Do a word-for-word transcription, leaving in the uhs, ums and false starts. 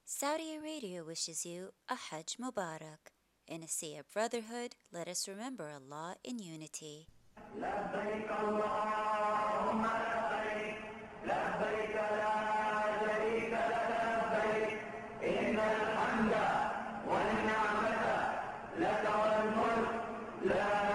Saudi Arabia wishes you a Hajj Mubarak. In a sea of brotherhood, let us remember Allah in unity. لبيك اللهم لبيك لبيك لا شريك لك لبيك إن الحمد والنعمة لك والملك لا